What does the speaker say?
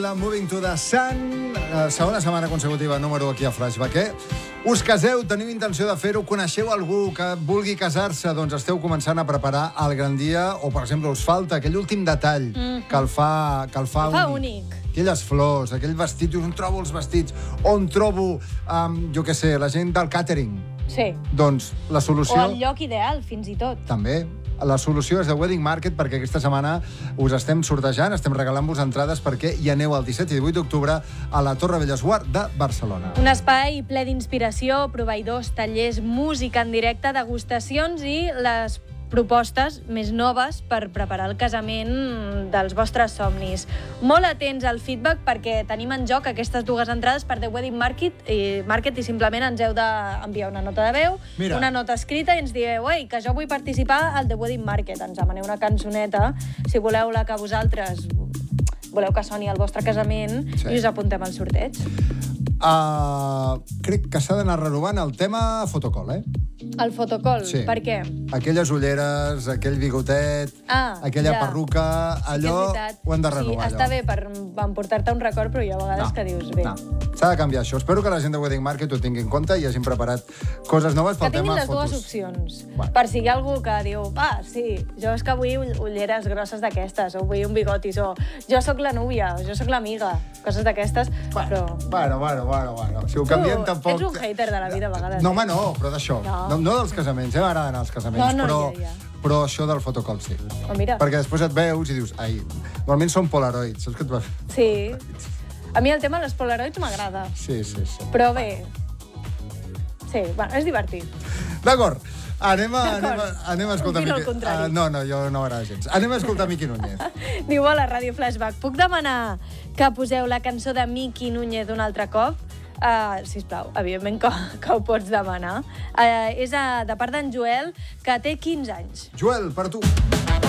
La Moving to the Sun, segona setmana consecutiva, número aquí a Flashback. Us caseu, teniu intenció de fer-ho, coneixeu algú que vulgui casar-se, doncs esteu començant a preparar el gran dia, o, per exemple, us falta aquell últim detall que el fa únic. Aquelles flors, aquell vestit, on trobo els vestits, on trobo, jo què sé, la gent del càtering. Sí. Doncs la solució... O el lloc ideal, fins i tot. També. La solució és The Wedding Market, perquè aquesta setmana us estem sortejant, estem regalant-vos entrades perquè hi aneu el 17 i 18 d'octubre a la Torre Bellesguard de Barcelona. Un espai ple d'inspiració, proveïdors, tallers, música en directe, degustacions i les propostes més noves per preparar el casament dels vostres somnis. Molt atents al feedback perquè tenim en joc aquestes dues entrades per The Wedding Market i simplement ens heu d'enviar una nota de veu, una nota escrita i ens dieu que jo vull participar al The Wedding Market. Ens demaneu una cançoneta, si voleu la que vosaltres voleu que soni al vostre casament i us apuntem al sorteig. Crec que s'ha d'anar renovant el tema fotocall, El fotocall? Sí. Per què? Aquelles ulleres, aquell bigotet, aquella perruca, allò ho hem de renovar. Sí, està bé per emportar-te un record, però hi ha vegades que dius bé. S'ha de canviar això. Espero que la gent de Wedding Market ho tingui en compte i hagin preparat coses noves pel tema fotos. Que tinguin les dues opcions. Per si hi ha algú que diu, sí, jo és que vull ulleres grosses d'aquestes, o vull un bigotis, o jo sóc la núvia, o jo sóc l'amiga, coses d'aquestes, però... Bueno. Si ho canviem tampoc... Ets un hater de la vida a vegades. No, home, no, però d'això. No dels casaments, m'agraden els casaments, però això del fotocall sí. Perquè després et veus i dius, normalment són polaroids, saps què et va fer? Sí. A mi el tema dels polaroids m'agrada. Sí. Però bé, sí, és divertit. D'acord. Anem a escoltar... Opino el contrari. No, jo no m'agrada gens. Anem a escoltar Miki Núñez. Diu, hola, Ràdio Flashback. Puc demanar que poseu la cançó de Miki Núñez un altre cop? Sisplau, evidentment que ho pots demanar. És de part d'en Joel, que té 15 anys. Joel, per tu.